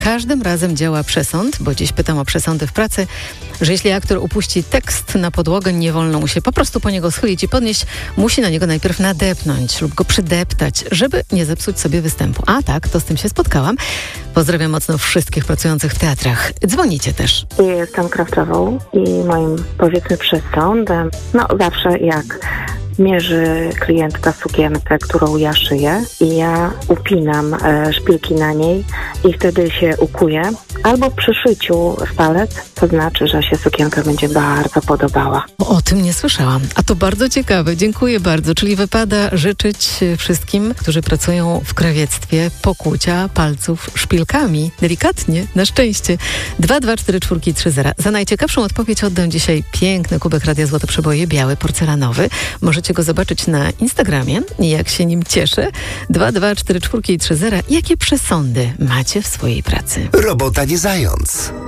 Każdym razem działa przesąd, bo dziś pytam o przesądy w pracy, że jeśli aktor upuści tekst na podłogę, nie wolno mu się po prostu po niego schylić i podnieść. Musi na niego najpierw nadepnąć lub go przydeptać, żeby nie zepsuć sobie występu. A tak, to z tym się spotkałam. Pozdrawiam mocno wszystkich pracujących w teatrach. Dzwonicie też. Jestem krawcową i moim, powiedzmy, przesądem, zawsze jak mierzy klientka sukienkę, którą ja szyję i ja upinam szpilki na niej i wtedy się ukuje, albo przy szyciu w palec, to znaczy, że się sukienka będzie bardzo podobała. O tym nie słyszałam, a to bardzo ciekawe. Dziękuję bardzo. Czyli wypada życzyć wszystkim, którzy pracują w krawiectwie, pokłucia palców szpilkami. Delikatnie, na szczęście. 22430. Za najciekawszą odpowiedź oddam dzisiaj piękny kubek Radia Złote Przeboje, biały, porcelanowy. Możecie go zobaczyć na Instagramie i jak się nim cieszę. 22430. Jakie przesądy macie w swojej pracy? Robota nie zając.